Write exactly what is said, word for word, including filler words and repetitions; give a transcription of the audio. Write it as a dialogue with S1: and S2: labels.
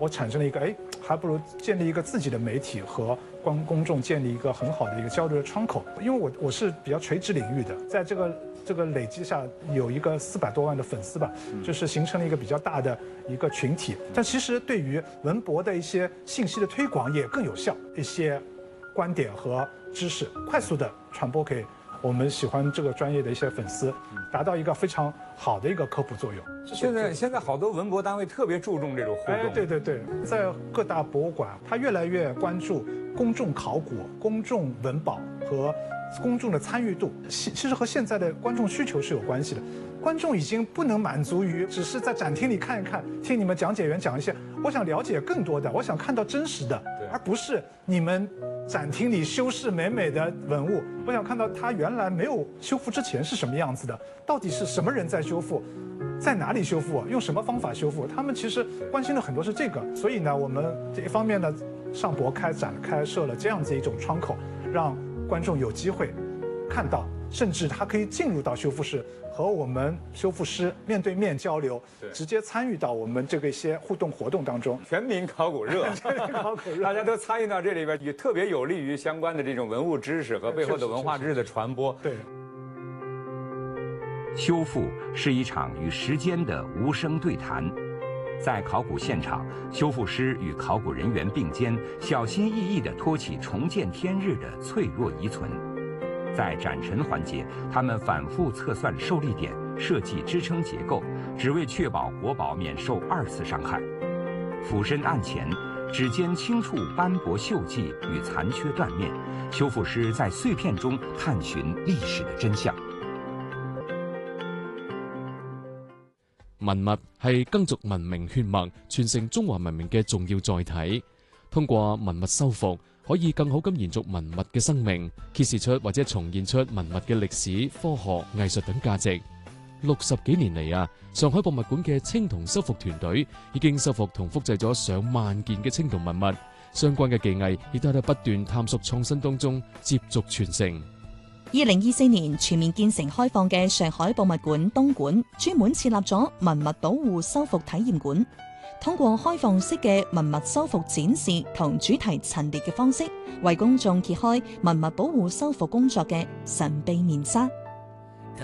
S1: 我产生了一个，哎，还不如建立一个自己的媒体和公公众建立一个很好的一个交流的窗口。因为我我是比较垂直领域的，在这个这个累积下有一个四百多万的粉丝吧，就是形成了一个比较大的一个群体。但其实对于文博的一些信息的推广也更有效，一些观点和知识快速的传播给我们喜欢这个专业的一些粉丝，达到一个非常好的一个科普作用。
S2: 现在现在好多文博单位特别注重这种互动。
S1: 哎，对对对，在各大博物馆，它越来越关注公众考古、公众文保和公众的参与度。其其实和现在的观众需求是有关系的。观众已经不能满足于只是在展厅里看一看，听你们讲解员讲一些，我想了解更多的，我想看到真实的，而不是你们展厅里修饰美美的文物。我想看到它原来没有修复之前是什么样子的，到底是什么人在修复，在哪里修复，用什么方法修复。他们其实关心的很多是这个。所以呢，我们这一方面呢，上博开展开设了这样子一种窗口，让观众有机会看到，甚至他可以进入到修复室，和我们修复师面对面交流，直接参与到我们这个一些互动活动当中。
S2: 全民考古热，
S1: 全民考古热，
S2: 大家都参与到这里边，也特别有利于相关的这种文物知识和背后的文化知识的传播。
S1: 对。
S3: 修复是一场与时间的无声对谈，在考古现场，修复师与考古人员并肩，小心翼翼地托起重见天日的脆弱遗存。在展陈环节，他们反复测算受力点，设计支撑结构，只为确保国宝免受二次伤害。俯身案前，指尖轻触斑驳锈迹与残缺断面，修复师在碎片中探寻历史的真相。
S4: 文物係耕族文明血脈、傳承中華文明嘅重要載體。通過文物修復，可以更好咁延續文物嘅生命，揭示出或者重現出文物嘅歷史、科學、藝術等價值。六十幾年嚟啊，上海博物館嘅青銅修復團隊已經修復同複製咗上萬件嘅青銅文物，相關嘅技藝亦都喺度不斷探索創新當中接續傳承。
S5: 二零二四年全面建成開放嘅上海博物館東館，專門設立咗文物保護修復體驗館，通過開放式嘅文物修復展示同主題陳列嘅方式，為公眾揭開文物保護修復工作嘅神秘面紗。